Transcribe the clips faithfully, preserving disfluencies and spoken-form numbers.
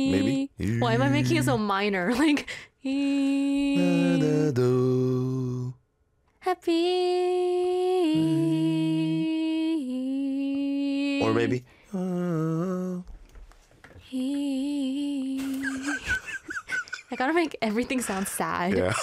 Maybe. Why am I making it so minor? Like, Da, da, do. happy. Or maybe. Uh, I gotta make everything sound sad. yeah.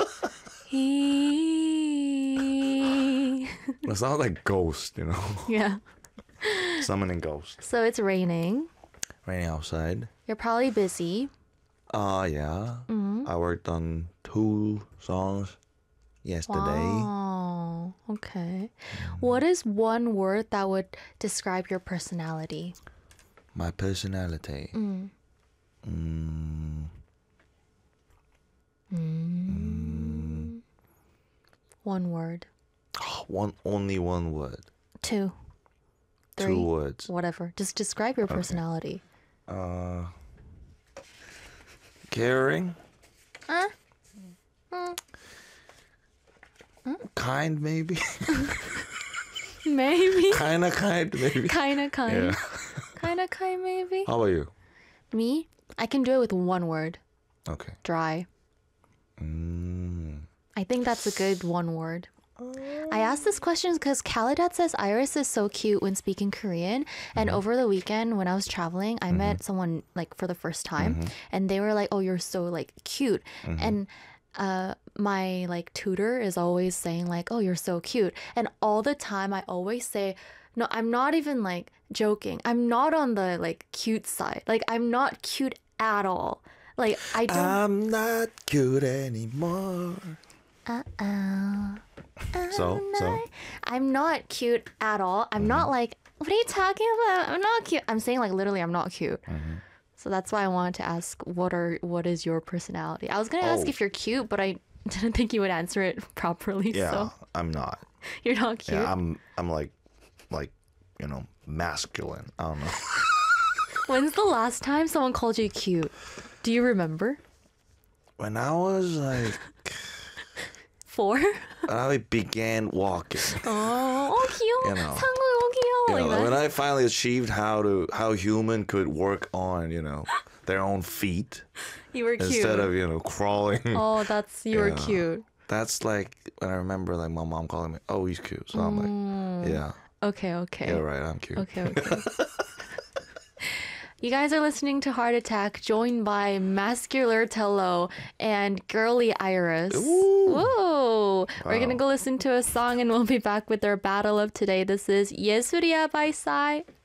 He. It sounds like ghost, you know. Yeah. Summoning ghost. So it's raining. Raining outside. You're probably busy. Uh yeah. Mm-hmm. I worked on two songs yesterday. Wow. Okay. What is one word that would describe your personality? My personality. Mm. Mm, Mm. One word. one only one word. Two. Three. Two words. Whatever. Just describe your personality. Uh, caring. Uh? Mm. Kind, maybe. Maybe. Kinda kind, maybe. Kinda kind. Yeah. Kinda kind, maybe. How about you? Me? I can do it with one word. Okay. Dry. Mm. I think that's a good one word. I asked this question because Kaladat says Iris is so cute when speaking Korean. And Mm-hmm. over the weekend when I was traveling, I met someone like for the first time, Mm-hmm. and they were like, "Oh, you're so like cute." And uh, my like tutor is always saying like, "Oh, you're so cute." And all the time, I always say, "No, I'm not even like joking. I'm not on the like cute side. Like I'm not cute at all. Like I don't." I'm not cute anymore. Uh-oh. So, so I'm not cute at all. I'm not like, what are you talking about? I'm not cute. I'm saying like literally I'm not cute. So that's why I wanted to ask what are what is your personality? I was gonna ask Oh. if you're cute, but I didn't think you would answer it properly. yeah, So I'm not. you're not cute. Yeah, I'm. I'm like, like, you know, masculine. I don't know. When's the last time someone called you cute? Do you remember? When I was like, Four? when I began walking. Oh, oh 귀여워. You know. 상우, oh, 귀여워. You Like know, that. when I finally achieved how to how human could work on, you know, their own feet You were cute. instead of, you know, crawling. Oh, that's you were Yeah. cute. That's like when I remember like my mom calling me, "Oh, he's cute." So I'm like, "Yeah, Okay, okay. yeah, right, I'm cute." Okay, okay. You guys are listening to Heart Attack, joined by Mascular Tello and Girly Iris. Whoa! We're gonna go listen to a song and we'll be back with our battle of today. This is 예술이야 by Psy.